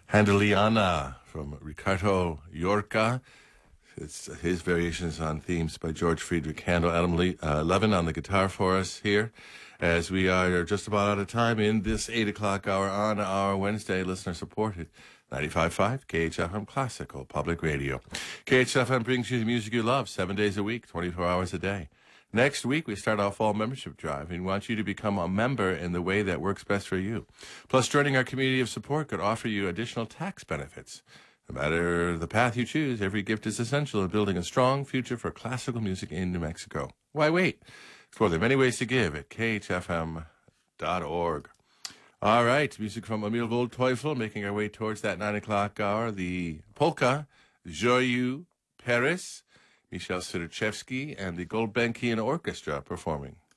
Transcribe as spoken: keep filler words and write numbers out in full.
Handeliana from Ricardo Yorca. It's his variations on themes by George Friedrich Handel. Adam Le- uh, Levin on the guitar for us here, as we are just about out of time in this eight o'clock hour on our Wednesday, listener-supported ninety-five point five K H F M Classical Public Radio. K H F M brings you the music you love seven days a week, twenty-four hours a day. Next week, we start our fall membership drive and want you to become a member in the way that works best for you. Plus, joining our community of support could offer you additional tax benefits. No matter the path you choose, every gift is essential in building a strong future for classical music in New Mexico. Why wait? Explore the many ways to give at K H F M dot org. All right, music from Emil Goldteufel, making our way towards that nine o'clock hour. The polka, Joyeux Paris, Michel Sviderchevsky, and the Gulbenkian Orchestra performing.